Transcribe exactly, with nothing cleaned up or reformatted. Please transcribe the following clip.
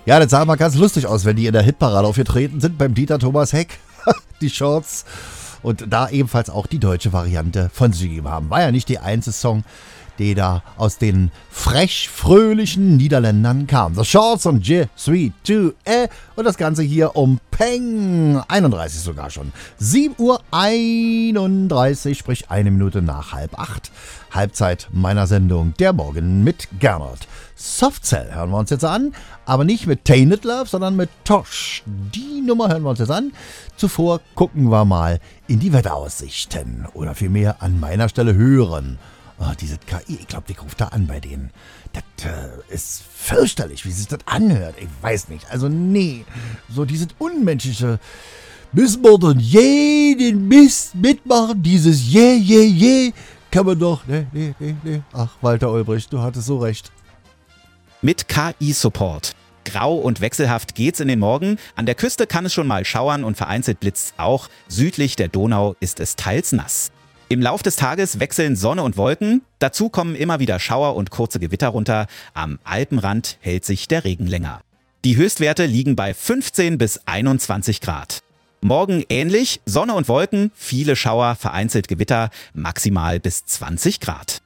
Ja, das sah mal ganz lustig aus, wenn die in der Hitparade aufgetreten sind beim Dieter Thomas Heck. Die Shorts. Und da ebenfalls auch die deutsche Variante von sie gegeben haben. War ja nicht die einzige Song, die da aus den frech fröhlichen Niederländern kam. The Shorts und Je suis tu es. Und das Ganze hier um Peng einunddreißig sogar schon. sieben Uhr einunddreißig, sprich eine Minute nach halb acht. Halbzeit meiner Sendung Der Morgen mit Gernot. Softcell hören wir uns jetzt an, aber nicht mit Tainted Love, sondern mit Tosh. Die Nummer hören wir uns jetzt an. Zuvor gucken wir mal in die Wetteraussichten oder vielmehr an meiner Stelle hören. Oh, diese K I, ich glaube, die ruft da an bei denen. Das äh, ist fürchterlich, wie sich das anhört. Ich weiß nicht. Also nee, so dieses unmenschliche, müssen wir denn jeden Mist mitmachen, dieses Je, Je, Je, kann man doch, nee, nee, nee, nee. Ach, Walter Ulbricht, du hattest so recht. Mit K I-Support. Grau und wechselhaft geht's in den Morgen. An der Küste kann es schon mal schauern und vereinzelt blitzt's auch. Südlich der Donau ist es teils nass. Im Lauf des Tages wechseln Sonne und Wolken. Dazu kommen immer wieder Schauer und kurze Gewitter runter. Am Alpenrand hält sich der Regen länger. Die Höchstwerte liegen bei fünfzehn bis einundzwanzig Grad. Morgen ähnlich, Sonne und Wolken, viele Schauer, vereinzelt Gewitter, maximal bis zwanzig Grad.